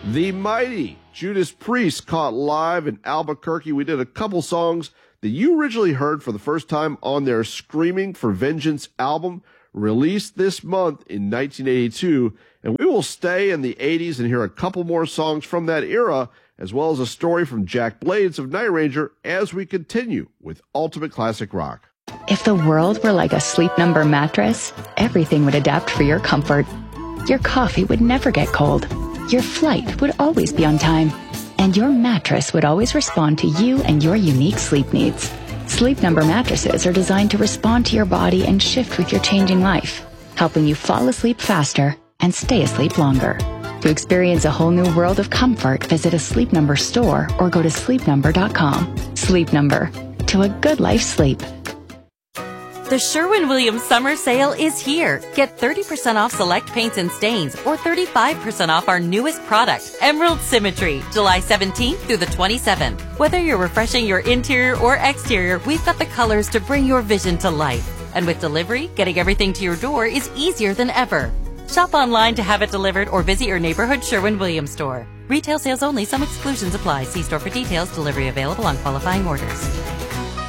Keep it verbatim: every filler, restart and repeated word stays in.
The mighty Judas Priest caught live in Albuquerque. We did a couple songs that you originally heard for the first time on their Screaming for Vengeance album, released this month in nineteen eighty-two. And we will stay in the eighties and hear a couple more songs from that era, as well as a story from Jack Blades of Night Ranger as we continue with Ultimate Classic Rock. If the world were like a Sleep Number mattress, everything would adapt for your comfort. Your coffee would never get cold. Your flight would always be on time. And your mattress would always respond to you and your unique sleep needs. Sleep Number mattresses are designed to respond to your body and shift with your changing life, helping you fall asleep faster and stay asleep longer. To experience a whole new world of comfort, visit a Sleep Number store or go to sleep number dot com. Sleep Number. To a good life sleep. The Sherwin-Williams summer sale is here. Get thirty percent off select paints and stains or thirty-five percent off our newest product, Emerald Symmetry, July seventeenth through the twenty-seventh. Whether you're refreshing your interior or exterior, we've got the colors to bring your vision to life. And with delivery, getting everything to your door is easier than ever. Shop online to have it delivered or visit your neighborhood Sherwin-Williams store. Retail sales only. Some exclusions apply. See store for details. Delivery available on qualifying orders.